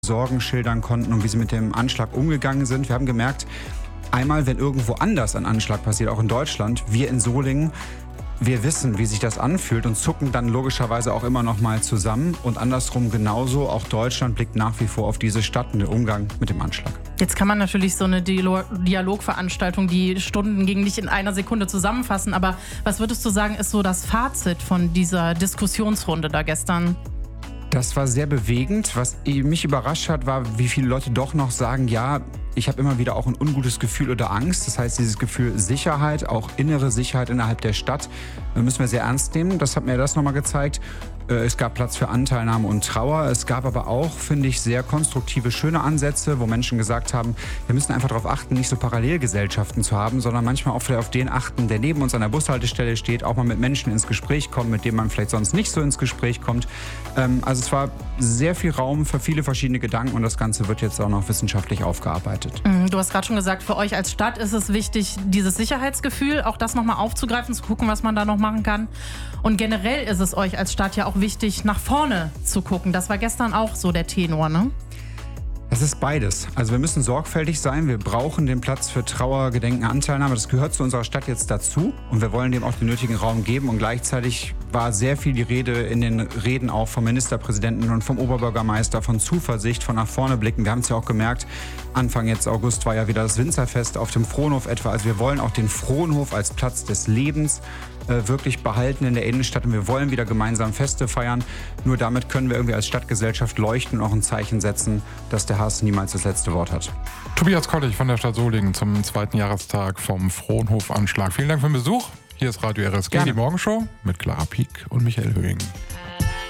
Sorgen schildern konnten und wie sie mit dem Anschlag umgegangen sind. Wir haben gemerkt, einmal, wenn irgendwo anders ein Anschlag passiert, auch in Deutschland, wir in Solingen, wir wissen, wie sich das anfühlt und zucken dann logischerweise auch immer noch mal zusammen. Und andersrum genauso, auch Deutschland blickt nach wie vor auf diese Stadt und den Umgang mit dem Anschlag. Jetzt kann man natürlich so eine Dialogveranstaltung, die Stunden ging, nicht in einer Sekunde zusammenfassen. Aber was würdest du sagen, ist so das Fazit von dieser Diskussionsrunde da gestern? Das war sehr bewegend. Was mich überrascht hat, war, wie viele Leute doch noch sagen, ja, ich habe immer wieder auch ein ungutes Gefühl oder Angst. Das heißt, dieses Gefühl Sicherheit, auch innere Sicherheit innerhalb der Stadt, müssen wir sehr ernst nehmen. Das hat mir das nochmal gezeigt. Es gab Platz für Anteilnahme und Trauer. Es gab aber auch, finde ich, sehr konstruktive, schöne Ansätze, wo Menschen gesagt haben, wir müssen einfach darauf achten, nicht so Parallelgesellschaften zu haben, sondern manchmal auch vielleicht auf den achten, der neben uns an der Bushaltestelle steht, auch mal mit Menschen ins Gespräch kommen, mit denen man vielleicht sonst nicht so ins Gespräch kommt. Also es war sehr viel Raum für viele verschiedene Gedanken und das Ganze wird jetzt auch noch wissenschaftlich aufgearbeitet. Du hast gerade schon gesagt, für euch als Stadt ist es wichtig, dieses Sicherheitsgefühl, auch das nochmal aufzugreifen, zu gucken, was man da noch machen kann. Und generell ist es euch als Stadt ja auch wichtig, nach vorne zu gucken. Das war gestern auch so der Tenor, ne? Es ist beides. Also wir müssen sorgfältig sein. Wir brauchen den Platz für Trauer, Gedenken, Anteilnahme. Das gehört zu unserer Stadt jetzt dazu. Und wir wollen dem auch den nötigen Raum geben. Und gleichzeitig war sehr viel die Rede in den Reden auch vom Ministerpräsidenten und vom Oberbürgermeister von Zuversicht, von nach vorne blicken. Wir haben es ja auch gemerkt, Anfang jetzt August war ja wieder das Winzerfest auf dem Frohnhof etwa. Also wir wollen auch den Frohnhof als Platz des Lebens wirklich behalten in der Innenstadt. Und wir wollen wieder gemeinsam Feste feiern. Nur damit können wir irgendwie als Stadtgesellschaft leuchten und auch ein Zeichen setzen, dass der Hass niemals das letzte Wort hat. Tobias Kollig von der Stadt Solingen zum 2. Jahrestag vom Frohnhof-Anschlag. Vielen Dank für den Besuch. Hier ist Radio RSG, die Morgenshow mit Clara Pieck und Michael Höhing.